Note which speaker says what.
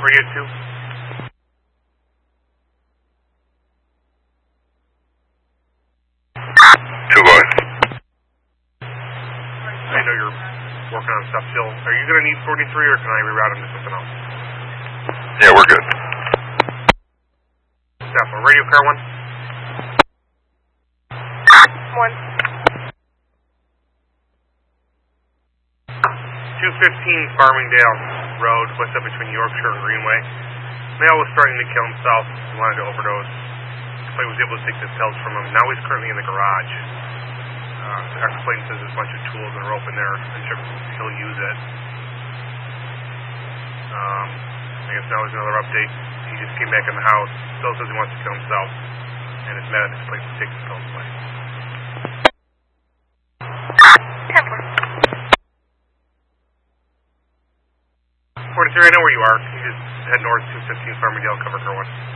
Speaker 1: Radio 2.
Speaker 2: 2 boys.
Speaker 1: I know you're working on stuff still. Are you going to need 43 or can I reroute him to something else?
Speaker 2: Yeah, we're good.
Speaker 1: Staff, radio car 1.
Speaker 3: 1.
Speaker 1: 215 Farmingdale Road, west up between Yorkshire and Greenway. Male was starting to kill himself. He wanted to overdose. Clay was able to take the pills from him. Now he's currently in the garage. Ex-Clayton says there's a bunch of tools and rope in there, and he'll use it. I guess now there's another update. He just came back in the house. Still says he wants to kill himself, and is mad at this place to take the pills away. 43, I know where you are. You just head north 215 Farmingdale, cover car 1.